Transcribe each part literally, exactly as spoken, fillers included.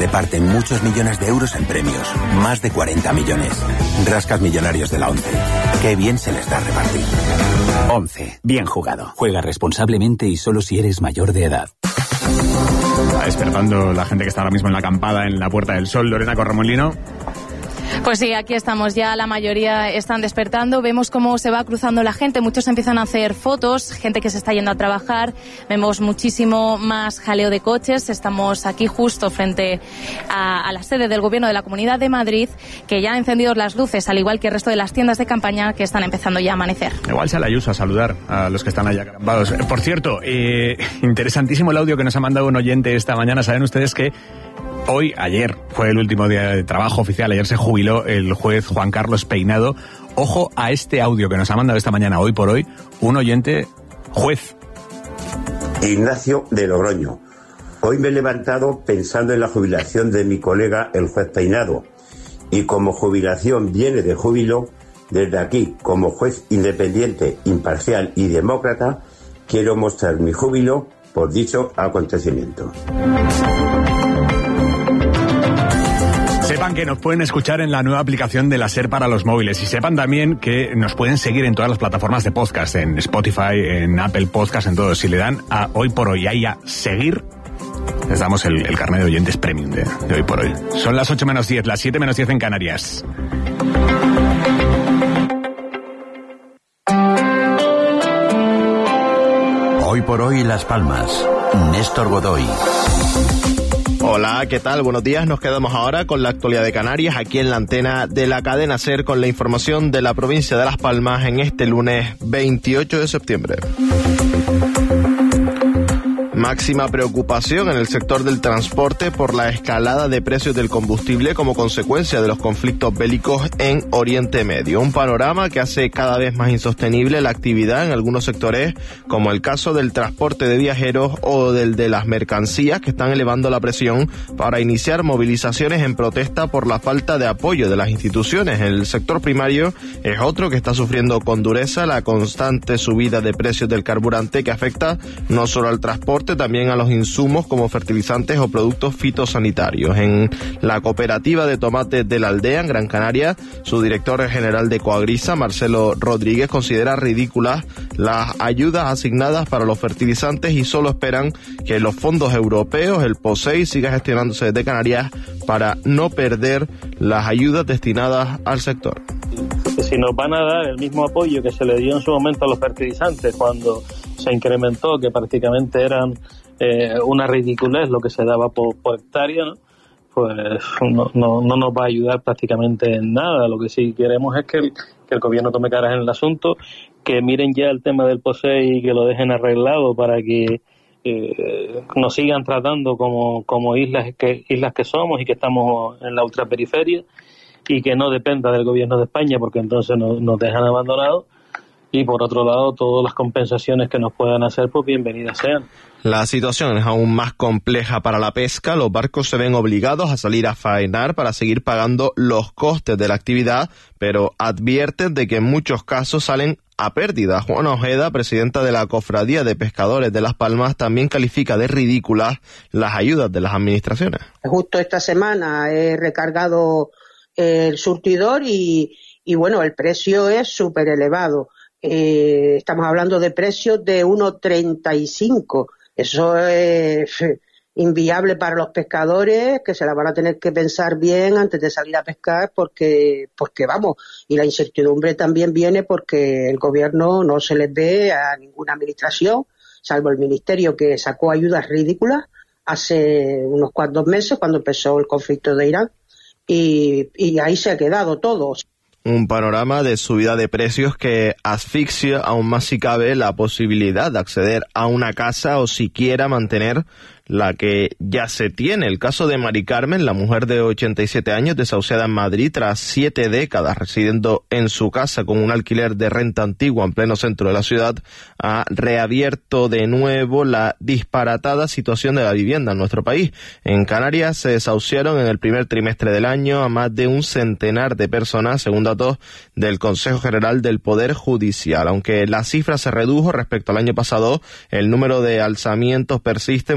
reparten muchos millones de euros en premios. Más de cuarenta millones. Rascas millonarios de la ONCE. Qué bien se les da repartir. ONCE. Bien jugado. Juega responsablemente y solo si eres mayor de edad. Está despertando la gente que está ahora mismo en la acampada en la Puerta del Sol. Lorena Corramolino. Pues sí, aquí estamos ya, la mayoría están despertando, vemos cómo se va cruzando la gente, muchos empiezan a hacer fotos, gente que se está yendo a trabajar, vemos muchísimo más jaleo de coches, estamos aquí justo frente a, a la sede del Gobierno de la Comunidad de Madrid, que ya ha encendido las luces, al igual que el resto de las tiendas de campaña que están empezando ya a amanecer. Igual sale Ayuso a saludar a los que están allá acampados. Por cierto, eh, interesantísimo el audio que nos ha mandado un oyente esta mañana, saben ustedes que hoy, ayer, fue el último día de trabajo oficial. Ayer se jubiló el juez Juan Carlos Peinado. Ojo a este audio que nos ha mandado esta mañana, hoy por hoy, un oyente juez. Ignacio de Logroño. Hoy me he levantado pensando en la jubilación de mi colega, el juez Peinado. Y como jubilación viene de júbilo, desde aquí, como juez independiente, imparcial y demócrata, quiero mostrar mi júbilo por dicho acontecimiento. Sepan que nos pueden escuchar en la nueva aplicación de la SER para los móviles y sepan también que nos pueden seguir en todas las plataformas de podcast, en Spotify, en Apple Podcast, en todo. Si le dan a Hoy por Hoy ahí a seguir, les damos el, el carnet de oyentes premium de, de Hoy por Hoy. Son las ocho menos diez, las siete menos diez en Canarias. Hoy por Hoy Las Palmas. Néstor Godoy. Hola, ¿qué tal? Buenos días. Nos quedamos ahora con la actualidad de Canarias, aquí en la antena de la cadena SER, con la información de la provincia de Las Palmas en este lunes veintiocho de septiembre. Máxima preocupación en el sector del transporte por la escalada de precios del combustible como consecuencia de los conflictos bélicos en Oriente Medio. Un panorama que hace cada vez más insostenible la actividad en algunos sectores, como el caso del transporte de viajeros o del de las mercancías, que están elevando la presión para iniciar movilizaciones en protesta por la falta de apoyo de las instituciones. El sector primario es otro que está sufriendo con dureza la constante subida de precios del carburante, que afecta no solo al transporte, también a los insumos como fertilizantes o productos fitosanitarios. En la cooperativa de tomates de la Aldea, en Gran Canaria, su director general de Coagrisa, Marcelo Rodríguez, considera ridículas las ayudas asignadas para los fertilizantes y solo esperan que los fondos europeos, el POSEI, siga gestionándose desde Canarias para no perder las ayudas destinadas al sector. Si nos van a dar el mismo apoyo que se le dio en su momento a los fertilizantes cuando se incrementó, que prácticamente eran eh, una ridiculez lo que se daba por, por hectárea, ¿no? Pues no, no, no nos va a ayudar prácticamente en nada. Lo que sí queremos es que el, que el gobierno tome caras en el asunto, que miren ya el tema del POSEI y que lo dejen arreglado para que eh, nos sigan tratando como, como islas que, islas que somos y que estamos en la ultraperiferia, y que no dependa del gobierno de España, porque entonces nos, nos dejan abandonados. Y por otro lado, todas las compensaciones que nos puedan hacer, pues bienvenidas sean. La situación es aún más compleja para la pesca. Los barcos se ven obligados a salir a faenar para seguir pagando los costes de la actividad, pero advierten de que en muchos casos salen a pérdida. Juana Ojeda, presidenta de la Cofradía de Pescadores de Las Palmas, también califica de ridículas las ayudas de las administraciones. Justo esta semana he recargado el surtidor y, y bueno, el precio es súper elevado. Eh, estamos hablando de precios de uno treinta y cinco. Eso es inviable para los pescadores, que se la van a tener que pensar bien antes de salir a pescar, porque, porque vamos, y la incertidumbre también viene porque el gobierno no se les ve a ninguna administración, salvo el ministerio, que sacó ayudas ridículas hace unos cuantos meses cuando empezó el conflicto de Irán. Y, y ahí se ha quedado todo. Un panorama de subida de precios que asfixia aún más si cabe la posibilidad de acceder a una casa o siquiera mantener la que ya se tiene. El caso de Mari Carmen, la mujer de ochenta y siete años desahuciada en Madrid tras siete décadas residiendo en su casa con un alquiler de renta antigua en pleno centro de la ciudad, ha reabierto de nuevo la disparatada situación de la vivienda en nuestro país. En Canarias se desahuciaron en el primer trimestre del año a más de un centenar de personas, según datos del Consejo General del Poder Judicial. Aunque la cifra se redujo respecto al año pasado, el número de alzamientos persiste en muchos casos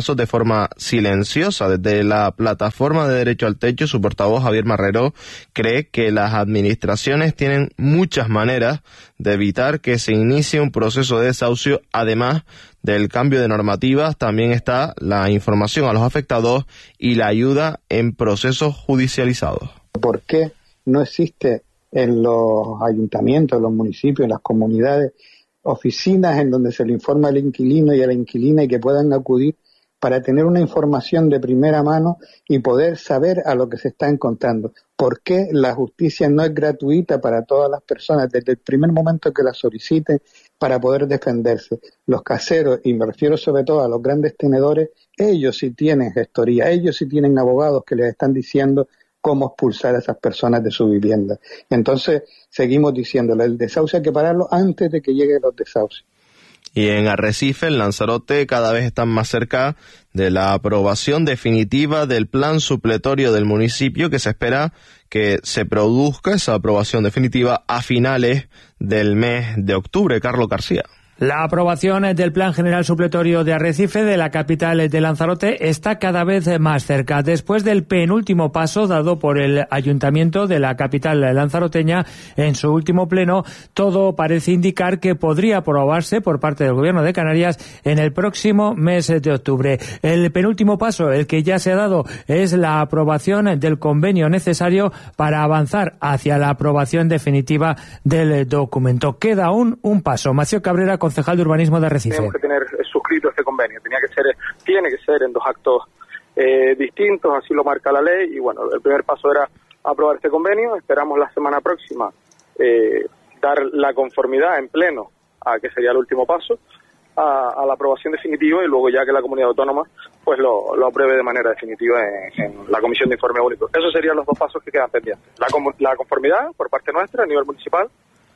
casos de forma silenciosa. Desde la plataforma de Derecho al Techo, su portavoz Javier Marrero cree que las administraciones tienen muchas maneras de evitar que se inicie un proceso de desahucio. Además del cambio de normativas, también está la información a los afectados y la ayuda en procesos judicializados. ¿Por qué no existe en los ayuntamientos, en los municipios, en las comunidades, oficinas en donde se le informa al inquilino y a la inquilina y que puedan acudir para tener una información de primera mano y poder saber a lo que se está encontrando? ¿Por qué la justicia no es gratuita para todas las personas desde el primer momento que la soliciten para poder defenderse? Los caseros, y me refiero sobre todo a los grandes tenedores, ellos sí tienen gestoría, ellos sí tienen abogados que les están diciendo cómo expulsar a esas personas de su vivienda. Entonces, seguimos diciéndole, el desahucio hay que pararlo antes de que lleguen los desahucios. Y en Arrecife, en Lanzarote, cada vez están más cerca de la aprobación definitiva del plan supletorio del municipio, que se espera que se produzca esa aprobación definitiva a finales del mes de octubre. Carlos García. La aprobación del Plan General Supletorio de Arrecife, de la capital de Lanzarote, está cada vez más cerca. Después del penúltimo paso dado por el Ayuntamiento de la capital lanzaroteña en su último pleno, todo parece indicar que podría aprobarse por parte del Gobierno de Canarias en el próximo mes de octubre. El penúltimo paso, el que ya se ha dado, es la aprobación del convenio necesario para avanzar hacia la aprobación definitiva del documento. Queda aún un paso. Macio Cabrera, concejal de urbanismo de Arrecife. Tenemos que tener suscrito este convenio, tenía que ser, tiene que ser en dos actos eh, distintos, así lo marca la ley, y bueno, el primer paso era aprobar este convenio. Esperamos la semana próxima eh, dar la conformidad en pleno, a que sería el último paso, a, a la aprobación definitiva, y luego ya que la comunidad autónoma pues lo, lo apruebe de manera definitiva en, en la Comisión de Informe Único. Esos serían los dos pasos que quedan pendientes. La, la conformidad por parte nuestra a nivel municipal,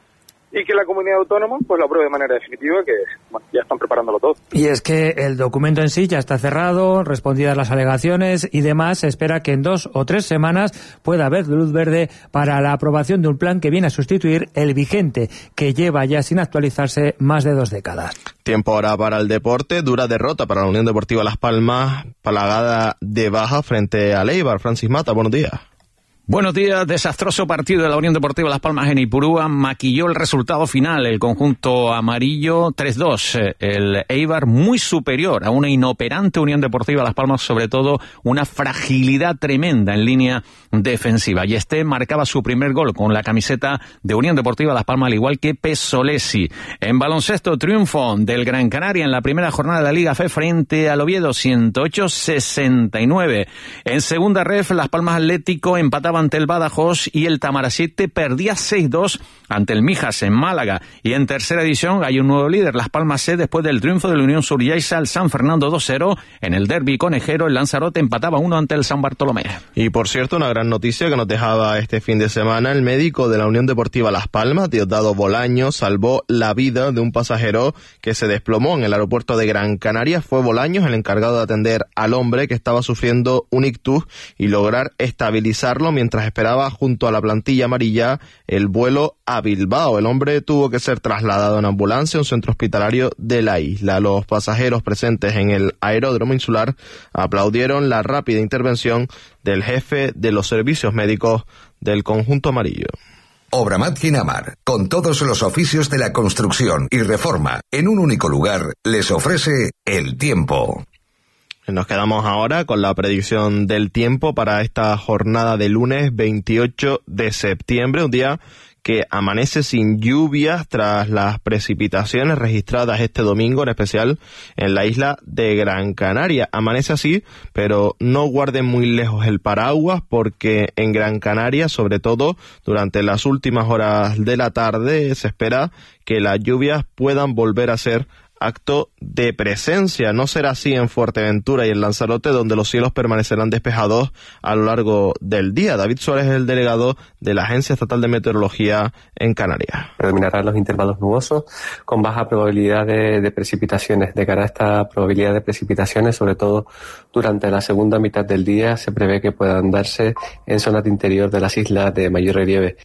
y que la comunidad autónoma pues lo apruebe de manera definitiva, que bueno, ya están preparándolo todo. Y es que el documento en sí ya está cerrado, respondidas las alegaciones y demás. Se espera que en dos o tres semanas pueda haber luz verde para la aprobación de un plan que viene a sustituir el vigente, que lleva ya sin actualizarse más de dos décadas. Tiempo ahora para el deporte. Dura derrota para la Unión Deportiva Las Palmas, plagada de baja frente al Eibar. Francis Mata, buenos días. Buenos días. Desastroso partido de la Unión Deportiva Las Palmas en Ipurúa. Maquilló el resultado final el conjunto amarillo tres dos. El Eibar muy superior a una inoperante Unión Deportiva Las Palmas, sobre todo una fragilidad tremenda en línea defensiva. Y este marcaba su primer gol con la camiseta de Unión Deportiva Las Palmas, al igual que Pesolesi. En baloncesto, triunfo del Gran Canaria en la primera jornada de la Liga F E frente al Oviedo, ciento ocho a sesenta y nueve. En segunda ref, Las Palmas Atlético empataba ante el Badajoz y el Tamarasiete perdía seis dos ante el Mijas en Málaga. Y en tercera edición hay un nuevo líder, Las Palmas C, después del triunfo de la Unión Suryaisa al San Fernando dos cero. En el derbi conejero, el Lanzarote empataba uno ante el San Bartolomé. Y por cierto, una gran noticia que nos dejaba este fin de semana: el médico de la Unión Deportiva Las Palmas, Diosdado Bolaño, salvó la vida de un pasajero que se desplomó en el aeropuerto de Gran Canaria. Fue Bolaños el encargado de atender al hombre que estaba sufriendo un ictus y lograr estabilizarlo mientras esperaba junto a la plantilla amarilla el vuelo a Bilbao. El hombre tuvo que ser trasladado en ambulancia a un centro hospitalario de la isla. Los pasajeros presentes en el aeródromo insular aplaudieron la rápida intervención del jefe de los servicios médicos del conjunto amarillo. Obramat Ginamar, con todos los oficios de la construcción y reforma en un único lugar, les ofrece el tiempo. Nos quedamos ahora con la predicción del tiempo para esta jornada de lunes veintiocho de septiembre, un día que amanece sin lluvias tras las precipitaciones registradas este domingo, en especial en la isla de Gran Canaria. Amanece así, pero no guarden muy lejos el paraguas, porque en Gran Canaria, sobre todo durante las últimas horas de la tarde, se espera que las lluvias puedan volver a ser acto de presencia. No será así en Fuerteventura y en Lanzarote, donde los cielos permanecerán despejados a lo largo del día. David Suárez es el delegado de la Agencia Estatal de Meteorología en Canarias. Predominarán los intervalos nubosos con baja probabilidad de, de precipitaciones. De cara a esta probabilidad de precipitaciones, sobre todo durante la segunda mitad del día, se prevé que puedan darse en zonas de interior de las islas de mayor relieve.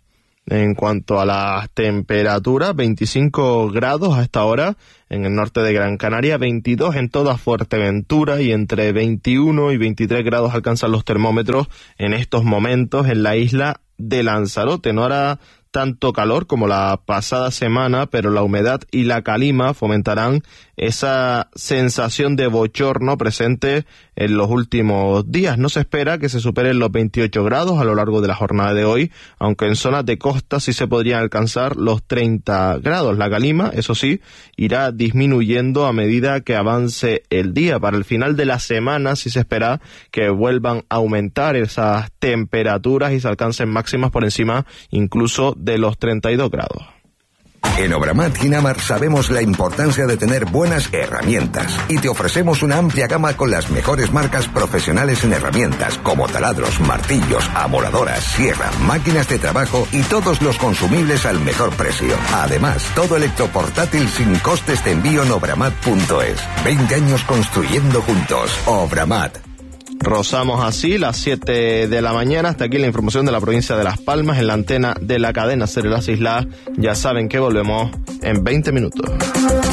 En cuanto a las temperaturas, veinticinco grados a esta hora en el norte de Gran Canaria, veintidós en toda Fuerteventura y entre veintiuno y veintitrés grados alcanzan los termómetros en estos momentos en la isla de Lanzarote. No hará tanto calor como la pasada semana, pero la humedad y la calima fomentarán esa sensación de bochorno presente en los últimos días. No se espera que se superen los veintiocho grados a lo largo de la jornada de hoy, aunque en zonas de costa sí se podrían alcanzar los treinta grados. La calima, eso sí, irá disminuyendo a medida que avance el día. Para el final de la semana sí se espera que vuelvan a aumentar esas temperaturas y se alcancen máximas por encima incluso de los treinta y dos grados. En Obramat Ginamar sabemos la importancia de tener buenas herramientas y te ofrecemos una amplia gama con las mejores marcas profesionales en herramientas como taladros, martillos, amoladoras, sierra, máquinas de trabajo y todos los consumibles al mejor precio. Además, todo electroportátil sin costes de envío en obramat punto es. veinte años construyendo juntos. Obramat. Rozamos así las siete de la mañana. Hasta aquí la información de la provincia de Las Palmas en la antena de la cadena Ser Las Islas. Ya saben que volvemos en veinte minutos.